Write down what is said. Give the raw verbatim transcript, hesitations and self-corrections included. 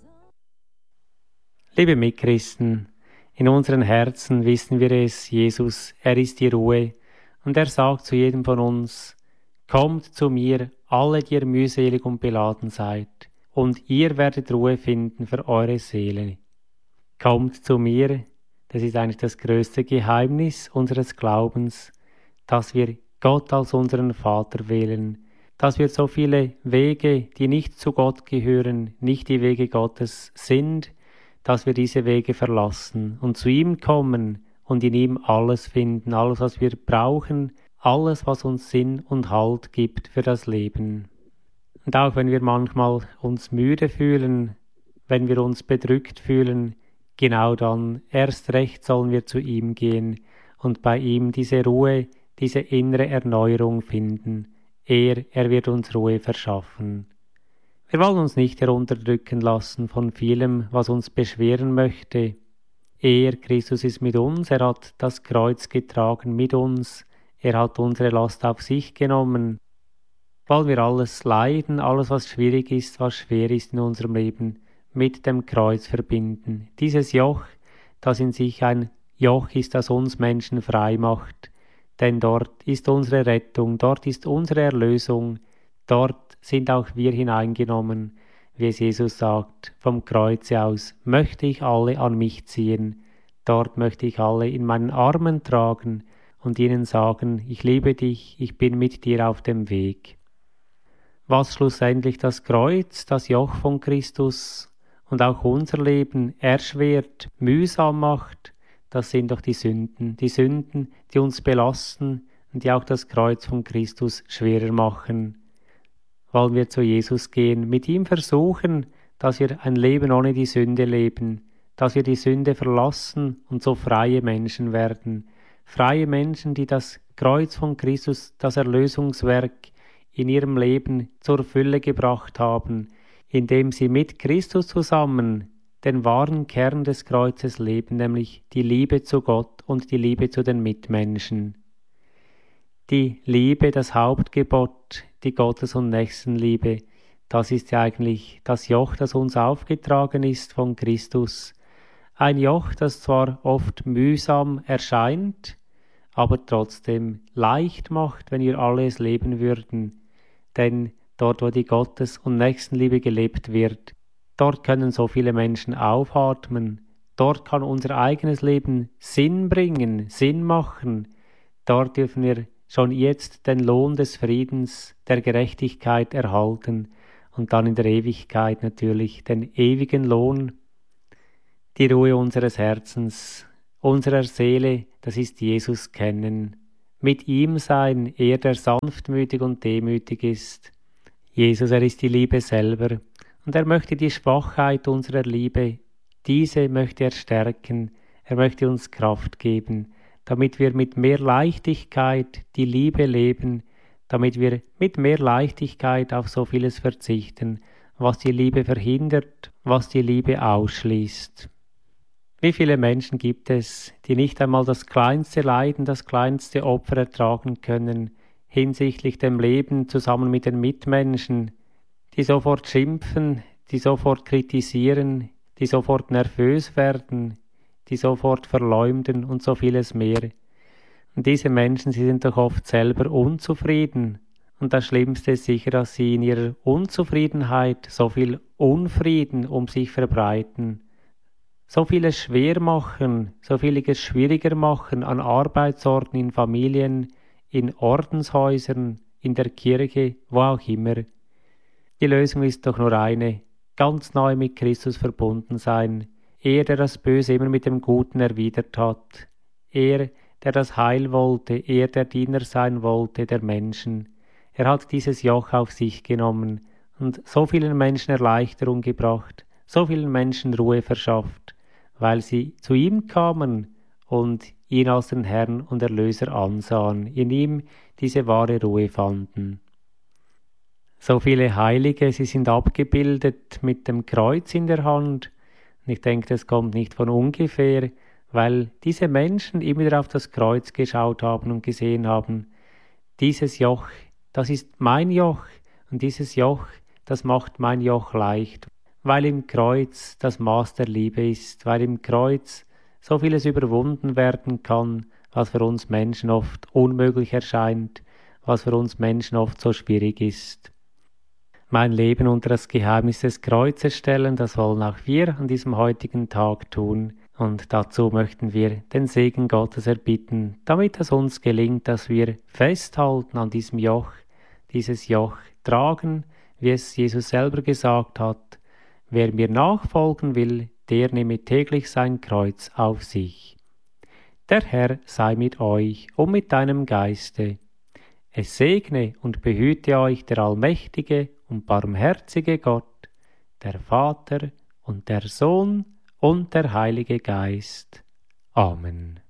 Liebe Mitchristen, in unseren Herzen wissen wir es, Jesus, er ist die Ruhe, und er sagt zu jedem von uns: Kommt zu mir, alle, die ihr mühselig und beladen seid, und ihr werdet Ruhe finden für eure Seele. Kommt zu mir, das ist eigentlich das größte Geheimnis unseres Glaubens, dass wir Gott als unseren Vater wählen, dass wir so viele Wege, die nicht zu Gott gehören, nicht die Wege Gottes sind, dass wir diese Wege verlassen und zu ihm kommen und in ihm alles finden, alles, was wir brauchen, alles, was uns Sinn und Halt gibt für das Leben. Und auch wenn wir manchmal uns müde fühlen, wenn wir uns bedrückt fühlen, genau dann, erst recht sollen wir zu ihm gehen und bei ihm diese Ruhe, diese innere Erneuerung finden. Er, er wird uns Ruhe verschaffen. Wir wollen uns nicht herunterdrücken lassen von vielem, was uns beschweren möchte. Er, Christus, ist mit uns, er hat das Kreuz getragen mit uns, er hat unsere Last auf sich genommen. Wollen wir alles Leiden, alles was schwierig ist, was schwer ist in unserem Leben, mit dem Kreuz verbinden. Dieses Joch, das in sich ein Joch ist, das uns Menschen frei macht. Denn dort ist unsere Rettung, dort ist unsere Erlösung, dort sind auch wir hineingenommen, wie es Jesus sagt, vom Kreuze aus möchte ich alle an mich ziehen, dort möchte ich alle in meinen Armen tragen und ihnen sagen, ich liebe dich, ich bin mit dir auf dem Weg. Was schlussendlich das Kreuz, das Joch von Christus und auch unser Leben erschwert, mühsam macht, das sind doch die Sünden, die Sünden, die uns belasten und die auch das Kreuz von Christus schwerer machen. Wollen wir zu Jesus gehen, mit ihm versuchen, dass wir ein Leben ohne die Sünde leben, dass wir die Sünde verlassen und so freie Menschen werden, freie Menschen, die das Kreuz von Christus, das Erlösungswerk in ihrem Leben zur Fülle gebracht haben, indem sie mit Christus zusammen den wahren Kern des Kreuzes leben, nämlich die Liebe zu Gott und die Liebe zu den Mitmenschen. Die Liebe, das Hauptgebot, die Gottes- und Nächstenliebe, das ist ja eigentlich das Joch, das uns aufgetragen ist von Christus. Ein Joch, das zwar oft mühsam erscheint, aber trotzdem leicht macht, wenn wir alles leben würden. Denn dort, wo die Gottes- und Nächstenliebe gelebt wird, dort können so viele Menschen aufatmen, dort kann unser eigenes Leben Sinn bringen, Sinn machen, dort dürfen wir schon jetzt den Lohn des Friedens, der Gerechtigkeit erhalten und dann in der Ewigkeit natürlich den ewigen Lohn, die Ruhe unseres Herzens, unserer Seele, das ist Jesus kennen, mit ihm sein, er der sanftmütig und demütig ist. Jesus, er ist die Liebe selber. Und er möchte die Schwachheit unserer Liebe, diese möchte er stärken, er möchte uns Kraft geben, damit wir mit mehr Leichtigkeit die Liebe leben, damit wir mit mehr Leichtigkeit auf so vieles verzichten, was die Liebe verhindert, was die Liebe ausschließt. Wie viele Menschen gibt es, die nicht einmal das kleinste Leiden, das kleinste Opfer ertragen können, hinsichtlich dem Leben zusammen mit den Mitmenschen, die sofort schimpfen, die sofort kritisieren, die sofort nervös werden, die sofort verleumden und so vieles mehr. Und diese Menschen, sie sind doch oft selber unzufrieden. Und das Schlimmste ist sicher, dass sie in ihrer Unzufriedenheit so viel Unfrieden um sich verbreiten, so vieles schwer machen, so vieles schwieriger machen an Arbeitsorten, in Familien, in Ordenshäusern, in der Kirche, wo auch immer. Die Lösung ist doch nur eine, ganz neu mit Christus verbunden sein. Er, der das Böse immer mit dem Guten erwidert hat. Er, der das Heil wollte, er, der Diener sein wollte, der Menschen. Er hat dieses Joch auf sich genommen und so vielen Menschen Erleichterung gebracht, so vielen Menschen Ruhe verschafft, weil sie zu ihm kamen und ihn als den Herrn und Erlöser ansahen, in ihm diese wahre Ruhe fanden. So viele Heilige, sie sind abgebildet mit dem Kreuz in der Hand. Und ich denke, das kommt nicht von ungefähr, weil diese Menschen immer wieder auf das Kreuz geschaut haben und gesehen haben, dieses Joch, das ist mein Joch und dieses Joch, das macht mein Joch leicht, weil im Kreuz das Maß der Liebe ist, weil im Kreuz so vieles überwunden werden kann, was für uns Menschen oft unmöglich erscheint, was für uns Menschen oft so schwierig ist. Mein Leben unter das Geheimnis des Kreuzes stellen, das wollen auch wir an diesem heutigen Tag tun. Und dazu möchten wir den Segen Gottes erbitten, damit es uns gelingt, dass wir festhalten an diesem Joch, dieses Joch tragen, wie es Jesus selber gesagt hat. Wer mir nachfolgen will, der nehme täglich sein Kreuz auf sich. Der Herr sei mit euch und mit deinem Geiste. Es segne und behüte euch der allmächtige und barmherzige Gott, der Vater und der Sohn und der Heilige Geist. Amen.